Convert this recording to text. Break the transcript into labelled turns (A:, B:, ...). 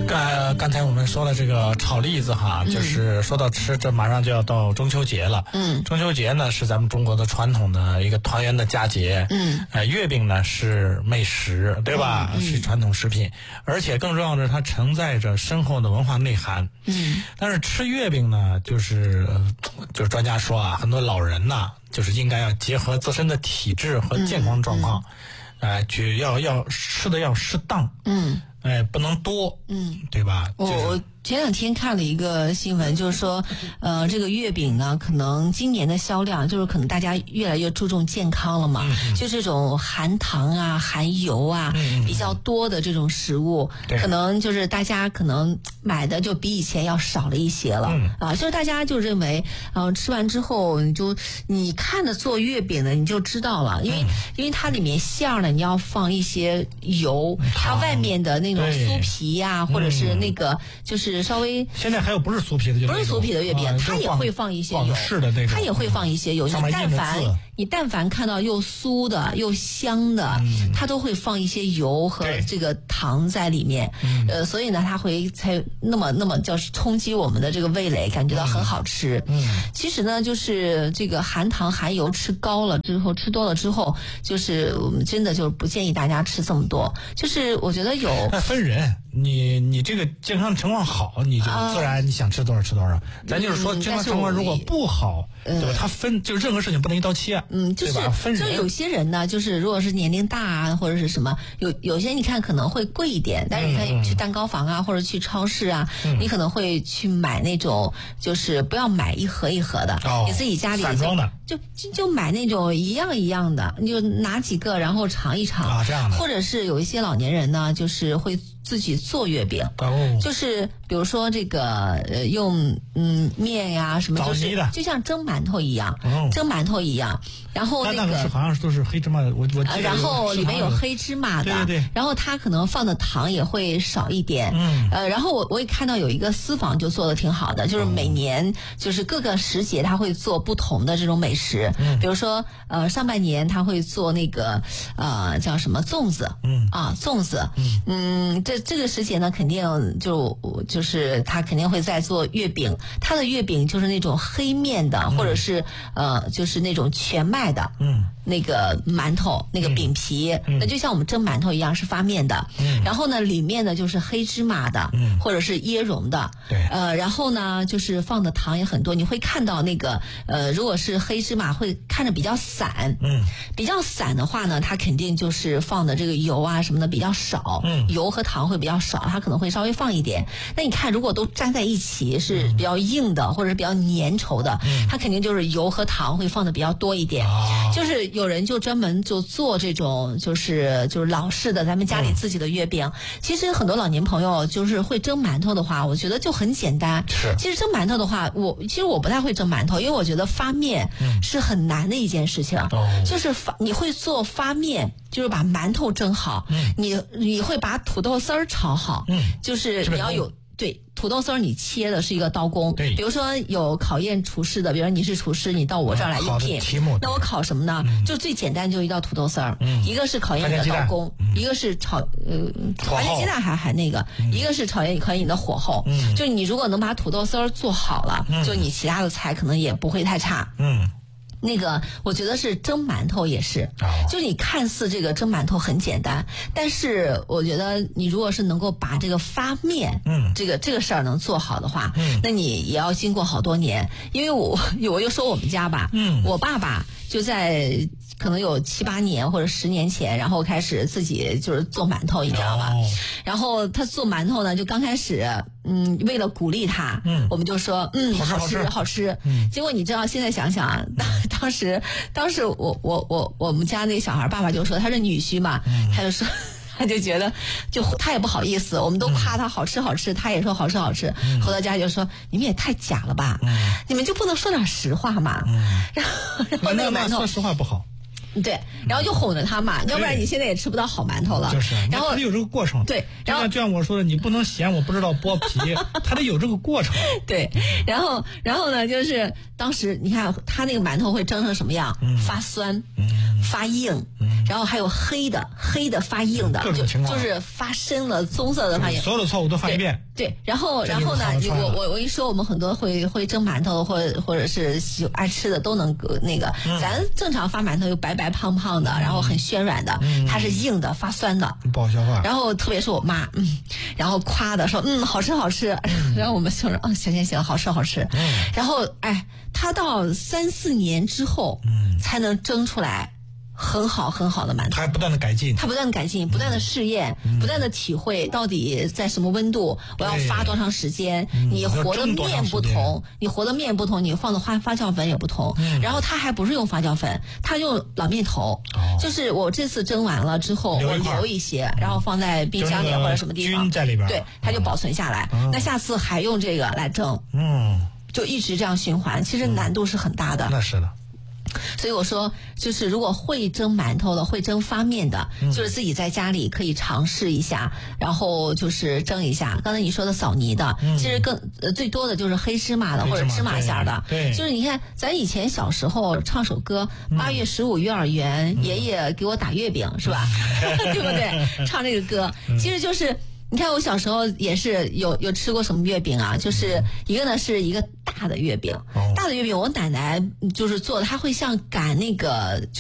A: 刚才我们说了这个炒栗子哈，就是说到吃，这马上就要到中秋节了。中秋节呢是咱们中国的传统的一个团圆的佳节。月饼呢是美食，对吧？是传统食品，而且更重要的是它承载着深厚的文化内涵。但是吃月饼呢，就是专家说啊，很多老人呐，就是应该要结合自身的体质和健康状况，要吃的要适当。不能多，对吧？
B: 我前两天看了一个新闻，就是说，这个月饼呢，可能今年的销量就是可能大家越来越注重健康了嘛，就这种含糖啊、含油啊比较多的这种食物，可能就是大家可能买的就比以前要少了一些了就是大家就认为，吃完之后你看着做月饼的你就知道了，因为它里面馅儿呢你要放一些油，它外面的那种酥皮呀，或者是那个就是稍微
A: 现在还有不是酥皮的，
B: 不是酥皮的月饼，它也会放一些油，它也会放一些油。你但凡看到又酥的又香的，它都会放一些油和这个糖在里面。所以呢，它会才那么就是冲击我们的这个味蕾，感觉到很好吃。其实呢，就是这个含糖含油吃高了之后，吃多了之后，就是我们真的就是不建议大家吃这么多。就是我觉得
A: 那分人，你这个健康情况好，你就自然你想吃多少吃多少。咱就是说健康情况如果不好，对吧？它就是任何事情不能一刀切。
B: 就是就有些人呢，就是如果是年龄大啊，或者是什么，有些你看可能会贵一点，但是你看去蛋糕房啊，或者去超市啊，你可能会去买那种，就是不要买一盒一盒的，你自己家里
A: 散装的，
B: 就买那种一样的，你就拿几个然后尝一尝
A: 这样的。
B: 或者是有一些老年人呢，就是会自己做月饼，就是比如说这个用面呀什么，就是就像蒸馒头一样，然后
A: 那个是好像都是黑芝麻的，我
B: 然后里面有黑芝麻的，
A: 对，
B: 然后它可能放的糖也会少一点，然后我也看到有一个私房就做的挺好的，就是每年就是各个时节他会做不同的这种美食，比如说上半年他会做那个叫什么粽子，粽子，这个时节呢肯定就是他肯定会在做月饼，他的月饼就是那种黑面的，或者是就是那种全麦的，那个馒头那个饼皮，那就像我们蒸馒头一样是发面的，然后呢里面呢就是黑芝麻的，或者是椰蓉的，然后呢就是放的糖也很多，你会看到那个如果是黑芝麻会看着比较散，比较散的话呢，它肯定就是放的这个油啊什么的比较少，油和糖会比较少，它可能会稍微放一点。那你看如果都粘在一起是比较硬的或者是比较粘稠的，它肯定就是油和糖会放的比较多一点。就是有人就专门就做这种就是老式的咱们家里自己的月饼。其实很多老年朋友就是会蒸馒头的话，我觉得就很简单。其实蒸馒头的话，其实我不太会蒸馒头，因为我觉得发面是很难的一件事情。就是你会做发面，就是把馒头蒸好，你会把土豆丝儿炒好，就是你要有对土豆丝儿，你切的是一个刀工。比如说有考验厨师的，比如说你是厨师，你到我这儿来应聘，那我考什么呢？就最简单就一道土豆丝儿，一个是考验你的刀工，一个是炒番茄鸡蛋还那个，一个是考验你的火候。就你如果能把土豆丝儿做好了，就你其他的菜可能也不会太差。那个我觉得是蒸馒头也是，就你看似这个蒸馒头很简单，但是我觉得你如果是能够把这个发面这个事儿能做好的话，那你也要经过好多年。因为我就说我们家吧，我爸爸就在可能有7、8年或者10年前，然后开始自己就是做馒头，你知道吧？然后他做馒头呢，就刚开始为了鼓励他，我们就说好吃。结果你知道现在想想，当时我们家那小孩爸爸就说他是女婿嘛，他就说他就觉得他也不好意思，我们都夸他好吃，他也说好吃。回到家就说你们也太假了吧，你们就不能说点实话嘛？然后那个馒头
A: 说实话不好。
B: 对，然后就哄着他嘛，要不然你现在也吃不到好馒头了。
A: 就是，
B: 然后
A: 它得有这个过程。
B: 对，
A: 就像我说的，你不能嫌我不知道剥皮，它得有这个过程。
B: 对，然后呢，就是当时你看他那个馒头会蒸成什么样？发酸，发硬，然后还有黑的发硬的，
A: 各种情况
B: 就是发深了棕色的发硬。
A: 所有的错误都犯一遍。
B: 对，然后呢，我一说我们很多会蒸馒头或者是爱吃的都能那个，咱正常发馒头又白白胖胖的，然后很暄软的，它是硬的发酸的，
A: 不好消化。
B: 然后特别是我妈，然后夸的说好吃好吃，然后我们就说行好吃，然后它到3-4年之后，才能蒸出来。很好的馒头，
A: 它还不断的改进，
B: 不断的试验，不断的体会到底在什么温度，我要发多长时间，你和的面不同，你放的发酵粉也不同，然后它还不是用发酵粉，它用老面头，就是我这次蒸完了之后，我留一些，然后放在冰箱里或者什么地方，
A: 在里边，
B: 对，它就保存下来，那下次还用这个来蒸，就一直这样循环，其实难度是很大的。
A: 那是的。
B: 所以我说，就是如果会蒸馒头的、会蒸发面的，就是自己在家里可以尝试一下，然后就是蒸一下。刚才你说的扫泥的，其实最多的就是黑芝麻的或者芝麻馅的。
A: 对，
B: 就是你看，咱以前小时候唱首歌，8月15幼儿园，爷爷给我打月饼，是吧？对不对？唱这个歌，其实就是。你看我小时候也是有吃过什么月饼啊？就是一个呢是一个大的月饼，大的月饼我奶奶就是做的，它会像擀那个。